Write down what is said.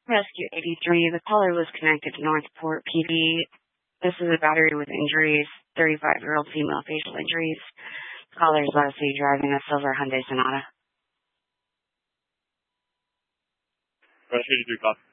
Rescue 83, the caller was connected to Northport PD. This is a battery with injuries, 35-year-old female facial injuries. The caller is last seen driving a silver Hyundai Sonata. Rescue 83, copy.